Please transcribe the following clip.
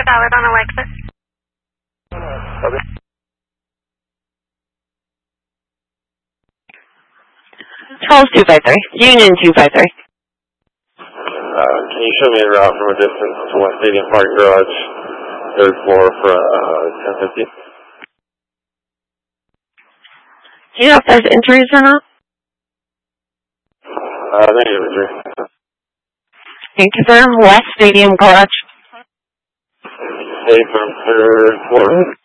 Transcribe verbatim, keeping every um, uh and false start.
valid on Alexis. Okay. Charles two five three. Union two five three. Uh, can you show me a route from a distance to West Stadium Parking Garage, third floor for uh, ten fifty? Do you know if there's injuries or not? Uh, negative injury. Can you confirm West Stadium Garage? Hey, from third floor.